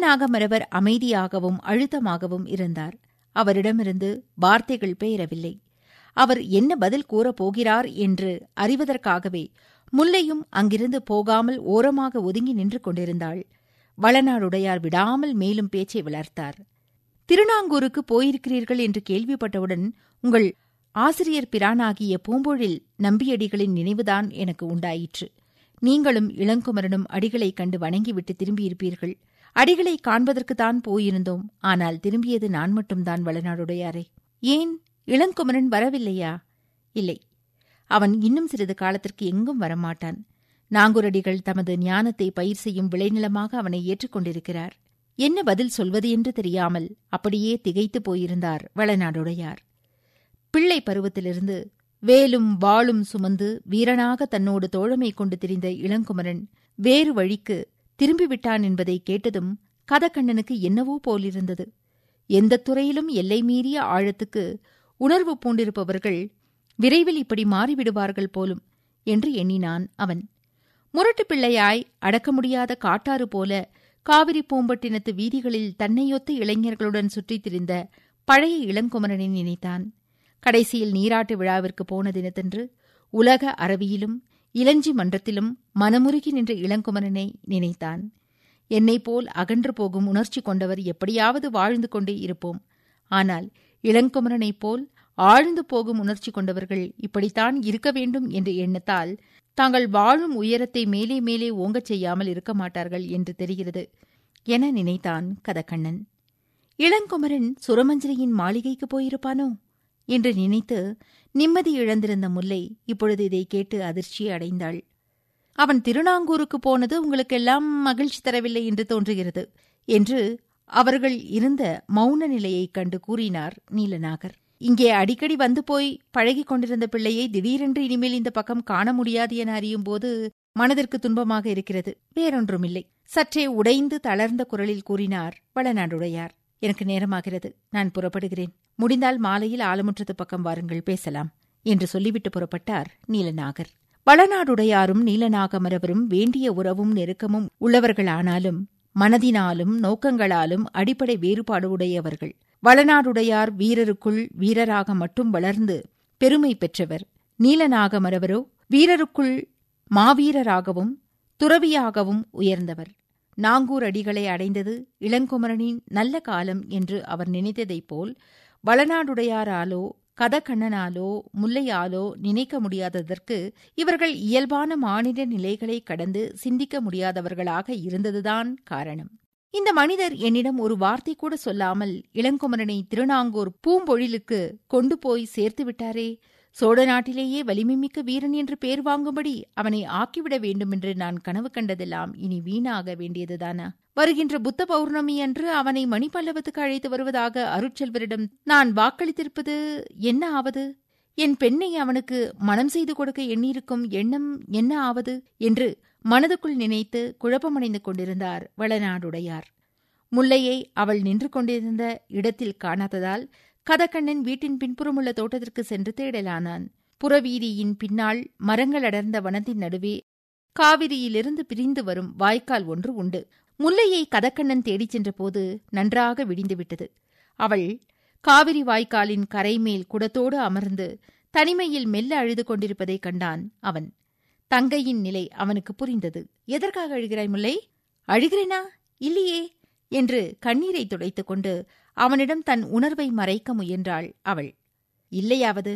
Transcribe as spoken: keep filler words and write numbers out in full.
நீலநாகமரவர் அமைதியாகவும் அழுத்தமாகவும் இருந்தார். அவரிடமிருந்து வார்த்தைகள் பெயரவில்லை. அவர் என்ன பதில் கூறப் போகிறார் என்று அறிவதற்காகவே முல்லையும் அங்கிருந்து போகாமல் ஓரமாக ஒதுங்கி நின்று கொண்டிருந்தாள். வளநாடுடையார் விடாமல் மேலும் பேச்சை வளர்த்தார். திருநாங்கூருக்கு போயிருக்கிறீர்கள் என்று கேள்விப்பட்டவுடன் உங்கள் ஆசிரியர் பிரானாகிய பூம்பொழில் நம்பியடிகளின் நினைவுதான் எனக்கு உண்டாயிற்று. நீங்களும் இளங்குமரனும் அடிகளைக் கண்டு வணங்கிவிட்டு திரும்பியிருப்பீர்கள். அடிகளை காண்பதற்குத்தான் போயிருந்தோம். ஆனால் திரும்பியது நான் மட்டும்தான் வளநாடுடையாரே. ஏன் இளங்குமரன் வரவில்லையா? இல்லை, அவன் இன்னும் சிறிது காலத்திற்கு எங்கும் வரமாட்டான். நாங்கூரடிகள் தமது ஞானத்தை பயிர் செய்யும் விளைநிலமாக அவனை ஏற்றுக்கொண்டிருக்கிறார். என்ன பதில் சொல்வது என்று தெரியாமல் அப்படியே திகைத்து போயிருந்தார் வளநாடுடையார். பிள்ளை பருவத்திலிருந்து வேலும் வாளும் சுமந்து வீரனாக தன்னோடு தோழமை கொண்டு திரிந்த இளங்குமரன் வேறு வழிக்கு திரும்பிவிட்டான் என்பதை கேட்டதும் கதக்கண்ணனுக்கு என்னவோ போலிருந்தது. எந்தத் துறையிலும் எல்லை மீறிய ஆழத்துக்கு உணர்வு பூண்டிருப்பவர்கள் விரைவில் இப்படி மாறிவிடுவார்கள் போலும் என்று எண்ணினான் அவன். முரட்டு பிள்ளையாய் அடக்க முடியாத காட்டாறு போல காவிரி பூம்பட்டினத்து வீதிகளில் தன்னையொத்த இளைஞர்களுடன் சுற்றித் திரிந்த பழைய இளங்குமரனை நினைத்தான். கடைசியில் நீராட்டு விழாவிற்கு போன தினத்தன்று உலக அரவியிலும் இளஞ்சி மன்றத்திலும் மனமுருகி நின்ற இளங்குமரனை நினைத்தான். என்னைப் போல் அகன்று போகும் உணர்ச்சி கொண்டவர் எப்படியாவது வாழ்ந்து கொண்டே இருப்போம். ஆனால் இளங்குமரனைப் போல் ஆழ்ந்து போகும் உணர்ச்சி கொண்டவர்கள் இப்படித்தான் இருக்க வேண்டும் என்ற எண்ணத்தால் தாங்கள் வாழும் உயரத்தை மேலே மேலே ஓங்கச் செய்யாமல் இருக்க மாட்டார்கள் என்று தெரிகிறது என நினைத்தான் கதக்கண்ணன். இளங்குமரன் சுரமஞ்சரியின் மாளிகைக்கு போயிருப்பானோ என்று நினைத்து நிம்மதி இழந்திருந்த முல்லை இப்பொழுது இதை கேட்டு அதிர்ச்சி அடைந்தாள். அவன் திருநாங்கூருக்கு போனது உங்களுக்கெல்லாம் மகிழ்ச்சி தரவில்லை என்று தோன்றுகிறது என்று அவர்கள் இருந்த மௌன நிலையைக் கண்டு கூறினார் நீலநாகர். இங்கே அடிக்கடி வந்து போய் பழகிக் கொண்டிருந்த பிள்ளையை திடீரென்று இனிமேல் இந்த பக்கம் காண முடியாது என அறியும் போது மனதிற்கு துன்பமாக இருக்கிறது. வேறொன்றுமில்லை. சற்றே உடைந்து தளர்ந்த குரலில் கூறினார் வளநாடுடையார். எனக்கு நேரமாகிறது, நான் புறப்படுகிறேன். முடிந்தால் மாலையில் ஆலமுற்றத்து பக்கம் வாருங்கள், பேசலாம் என்று சொல்லிவிட்டு புறப்பட்டார் நீலநாகர். வளநாடுடையாரும் நீலநாகமரவரும் வேண்டிய உறவும் நெருக்கமும் உள்ளவர்களானாலும் மனதினாலும் நோக்கங்களாலும் அடிப்படை வேறுபாடு உடையவர்கள். வளநாடுடையார் வீரருக்குள் வீரராக மட்டும் வளர்ந்து பெருமை பெற்றவர். நீலநாகமரவரோ வீரருக்குள் மாவீரராகவும் துறவியாகவும் உயர்ந்தவர். நாங்கூர் அடிகளை அடைந்தது இளங்குமரனின் நல்ல காலம் என்று அவர் நினைத்ததைப் போல் வளநாடுடையாராலோ கதக்கண்ணனாலோ முல்லையாலோ நினைக்க முடியாததற்கு இவர்கள் இயல்பான மானிட நிலைகளை கடந்து சிந்திக்க முடியாதவர்களாக இருந்ததுதான் காரணம். இந்த மனிதர் என்னிடம் ஒரு வார்த்தை கூட சொல்லாமல் இளங்குமரனை திருநாங்கூர் பூம்பொழிலுக்கு கொண்டு போய் சேர்த்து விட்டாரே. சோழ நாட்டிலேயே வலிமைமிக்க வீரன் என்று பேர் வாங்கும்படி அவனை ஆக்கிவிட வேண்டுமென்று நான் கனவு கண்டதெல்லாம் இனி வீணாக வேண்டியதுதானா? வருகின்ற புத்த பௌர்ணமி அன்று அவனை மணிப்பல்லவத்துக்கு அழைத்து வருவதாக அருட்செல்வரிடம் நான் வாக்களித்திருப்பது என்ன ஆவது? என் பெண்ணை அவனுக்கு மனம் செய்து கொடுக்க எண்ணியிருக்கும் எண்ணம் என்ன ஆவது என்று மனதுக்குள் நினைத்து குழப்பமடைந்து கொண்டிருந்தார் வளநாடுடையார். முல்லையை அவள் நின்று கொண்டிருந்த இடத்தில் காணாததால் கதக்கண்ணன் வீட்டின் பின்புறமுள்ள தோட்டத்திற்கு சென்று தேடலானான். புறவீதியின் பின்னால் மரங்கள் அடர்ந்த வனத்தின் நடுவே காவிரியிலிருந்து பிரிந்து வரும் வாய்க்கால் ஒன்று உண்டு. முல்லையை கதக்கண்ணன் தேடிச் சென்றபோது நன்றாக விடிந்துவிட்டது. அவள் காவிரி வாய்க்காலின் கரைமேல் குடத்தோடு அமர்ந்து தனிமையில் மெல்ல அழுது கொண்டிருப்பதைக் கண்டான் அவன். தங்கையின் நிலை அவனுக்கு புரிந்தது. எதற்காக அழுகிறாய் முல்லை? அழுகிறேனா? இல்லையே என்று கண்ணீரை துடைத்துக் கொண்டு அவனிடம் தன் உணர்வை மறைக்க முயன்றாள் அவள். இல்லையாவது